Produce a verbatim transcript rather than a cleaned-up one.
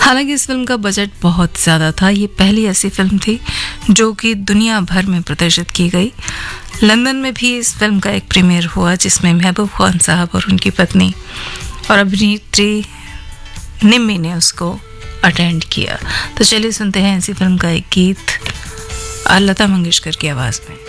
हालांकि इस फिल्म का बजट बहुत ज़्यादा था। ये पहली ऐसी फिल्म थी जो कि दुनिया भर में प्रदर्शित की गई। लंदन में भी इस फिल्म का एक प्रीमियर हुआ जिसमें महबूब खान साहब और उनकी पत्नी और अभिनेत्री निम्मी ने उसको अटेंड किया। तो चलिए सुनते हैं ऐसी फिल्म का एक गीत लता मंगेशकर की आवाज़ में।